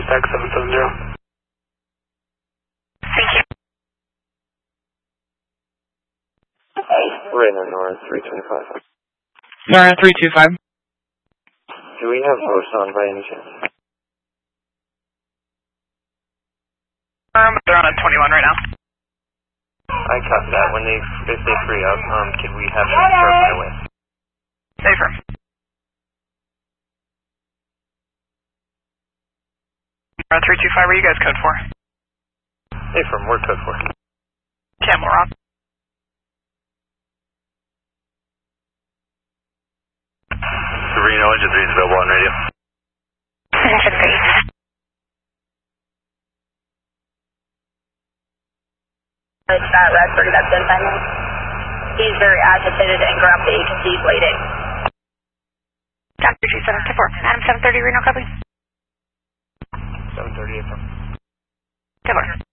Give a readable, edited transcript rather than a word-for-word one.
contact 770. Thank you. Reno North 325. Nora 325. Do we have post on by any chance? They're on a 21 right now. I copy that. If they free up, could we have them start right away? Safer. Nora 325, where you guys code for? Affirm, we're code 4. Camel Rock. Reno, engine 3 is available on radio. Engine 3. That Radford, that's been timing. He's very agitated and grumpy. You can see he's waiting. Doctor 2724. Adam 730, Reno, copy. 730 Affirm. Good work.